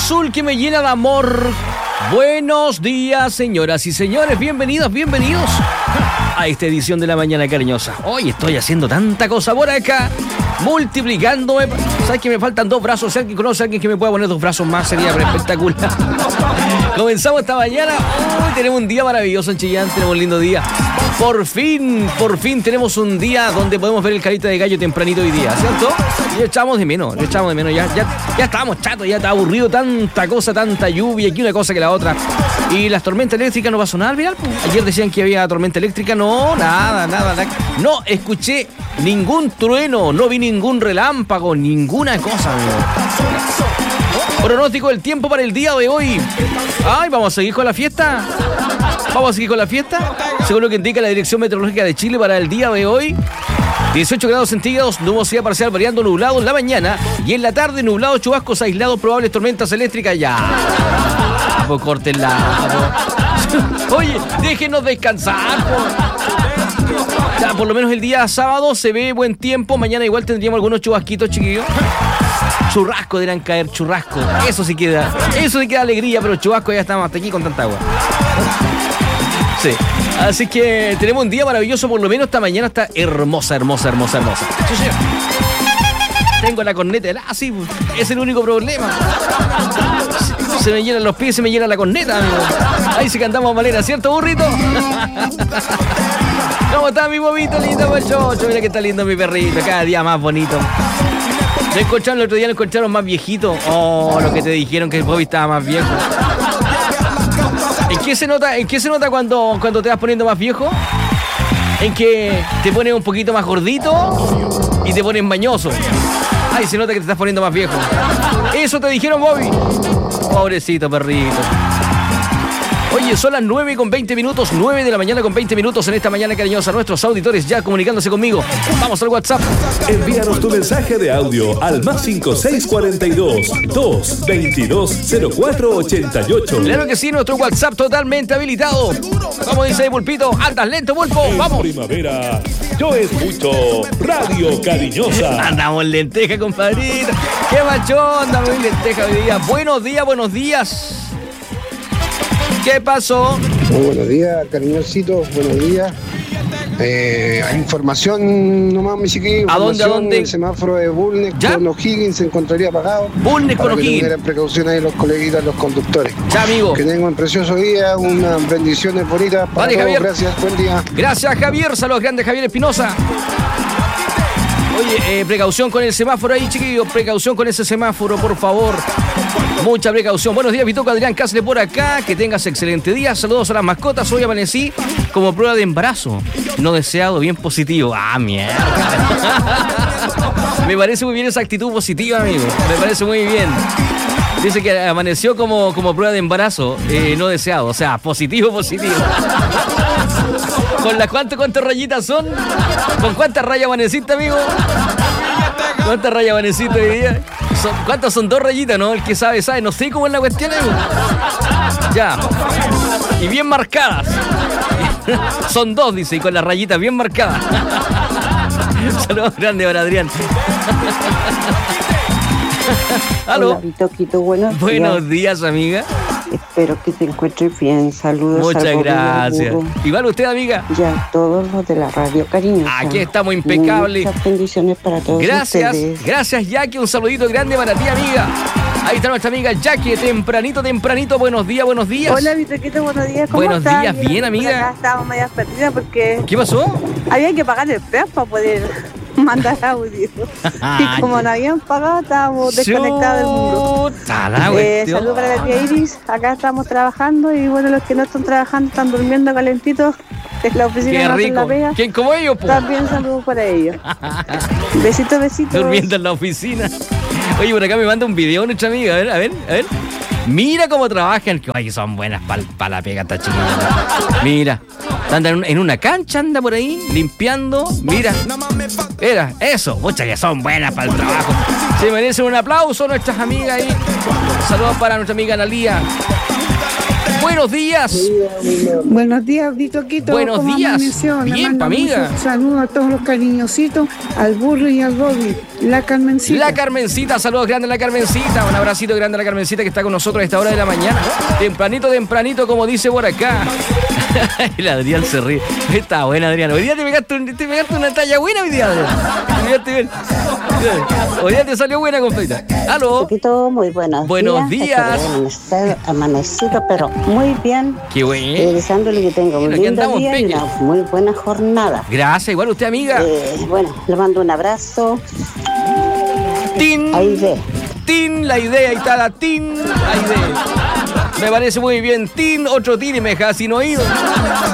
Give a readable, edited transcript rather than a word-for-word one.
azul que me llena de amor. Buenos días, señoras y señores. Bienvenidos a esta edición de La Mañana Cariñosa. Hoy estoy haciendo tanta cosa por acá, multiplicándome. ¿Sabes que me faltan 2 brazos? Si alguien conoce a alguien que me pueda poner 2 brazos más, sería espectacular. Comenzamos esta mañana. Hoy tenemos un día maravilloso en Chillán. Tenemos un lindo día. Por fin tenemos un día donde podemos ver el Carita de Gallo tempranito hoy día, ¿cierto? Y echamos de menos. Ya estábamos chatos, ya está aburrido, tanta cosa, tanta lluvia, aquí una cosa que la otra. Y las tormentas eléctricas no va a sonar, ¿verdad? Ayer decían que había tormenta eléctrica, no, nada. No escuché ningún trueno, no vi ningún relámpago, ninguna cosa, amigo. Pronóstico del tiempo para el día de hoy. Ay, ¿vamos a seguir con la fiesta? Según lo que indica la Dirección Meteorológica de Chile para el día de hoy, 18 grados centígrados, nubosidad parcial variando, nublado en la mañana y en la tarde nublado, chubascos aislados, probables tormentas eléctricas. Ya. Pues córtenla. Oye, déjenos descansar. Ya, por lo menos el día sábado se ve buen tiempo. Mañana igual tendríamos algunos chubasquitos, chiquillos. Churrasco deberán caer, churrasco. Eso sí queda alegría, pero chubasco ya estamos hasta aquí con tanta agua. Sí. Así que tenemos un día maravilloso, por lo menos esta mañana está hermosa. Sí, señor. Tengo la corneta así, es el único problema. Se me llenan los pies, se me llena la corneta, amigo. Ahí sí que andamos malena, ¿cierto, burrito? ¿Cómo está mi bobito lindo, machocho? Mira que está lindo mi perrito, cada día más bonito. El otro día lo encontraron más viejito. Oh, lo que te dijeron que el Bobby estaba más viejo. ¿En qué se nota cuando te vas poniendo más viejo? En que te pones un poquito más gordito y te pones mañoso. Ay, se nota que te estás poniendo más viejo. Eso te dijeron, Bobby. Pobrecito perrito. Oye, son las 9:20, 9 de la mañana con 20 minutos en esta mañana cariñosa. Nuestros auditores ya comunicándose conmigo. Vamos al WhatsApp. Envíanos tu mensaje de audio al más 5642-222-0488. Claro que sí, nuestro WhatsApp totalmente habilitado. Como dice Pulpito, andas lento, Pulpo. Vamos. En primavera, yo escucho Radio Cariñosa. Andamos en lenteja, compadrito. Qué macho, andamos en lenteja hoy día. Buenos días. ¿Qué pasó? Muy buenos días, cariñositos, buenos días. Hay información nomás, mi chiquillo. ¿A dónde? El semáforo de Bulnes con O'Higgins se encontraría apagado. Bulnes con O'Higgins. Que tuvieran precaución ahí los coleguitas, los conductores. Ya, amigo. Que tengan un precioso día, unas bendiciones bonitas para vale, todos. Javier. Gracias, buen día. Gracias, Javier. Saludos grandes, Javier Espinosa. Oye, precaución con el semáforo ahí, chiquillos. Precaución con ese semáforo, por favor. Mucha precaución. Buenos días, Vitoco Adrián Cáceres por acá. Que tengas excelente día. Saludos a las mascotas. Hoy amanecí como prueba de embarazo no deseado, bien positivo. Ah, mierda. Me parece muy bien esa actitud positiva, amigo. Me parece muy bien. Dice que amaneció como prueba de embarazo no deseado. O sea, positivo. ¿Con las cuántas rayitas son? ¿Con cuántas rayas amaneciste, amigo? ¿Cuántas rayas amaneciste hoy día? ¿Cuántas son? 2 rayitas, ¿no? El que sabe. No sé cómo es la cuestión, amigo. Ya. Y bien marcadas. Son 2, dice, y con las rayitas bien marcadas. Saludos grandes para Adrián. ¿Aló? Hola, Vitoquito, buenos días, amiga. Espero que te encuentres bien. Saludos. Muchas gracias. Igual usted, amiga. Ya, todos los de la Radio Cariñosa. Aquí estamos impecables. Muchas bendiciones para todos ustedes. Gracias, Jackie. Un saludito grande para ti, amiga. Ahí está nuestra amiga Jackie, tempranito. Buenos días. Hola, Vitoquito, buenos días. ¿Cómo buenos estás? Días, bien, amiga. Acá estábamos medio perdidas porque... ¿Qué pasó? Había que pagar el peaje para poder mandar audio. Y como no habían pagado, estábamos desconectados del mundo. Saludos para la tía Iris. Acá estamos trabajando y bueno, los que no están trabajando están durmiendo calentitos en la oficina. Qué no rico. la pega. ¿Quién como ellos? Po? También saludos para ellos. Besitos. Durmiendo en la oficina. Oye, por acá me manda un video nuestra amiga. A ver. Mira cómo trabajan. Ay, son buenas para la pega, esta chiquilla. Mira. Anda en una cancha, anda por ahí, limpiando. Mira, eso, muchas que son buenas para el trabajo. Se merecen un aplauso nuestras amigas ahí. Saludos para nuestra amiga Analía. Buenos días. Buenos días, Vito Quito. Buenos días. Bien, amiga. Saludos a todos los cariñositos, al burro y al Bobby. La Carmencita. La Carmencita, saludos grandes a la Carmencita. Un abracito grande a la Carmencita que está con nosotros a esta hora de la mañana. Tempranito, como dice por acá. El Adrián se ríe. Está buena, Adrián. Hoy día te pegaste una talla buena hoy día, Adrián. Hoy día te salió buena, completa. ¿Aló? Poquito, muy buenos días. Amanecido, pero muy bien. Qué bueno. Deseándole que tenga un lindo día y una muy buena jornada. Gracias, igual usted, amiga. Bueno, le mando un abrazo. ¡Tin! Aide. ¡Tin! La idea, ahí está la tin. Aide. Me parece muy bien. Tin, otro tin y me deja sin oído.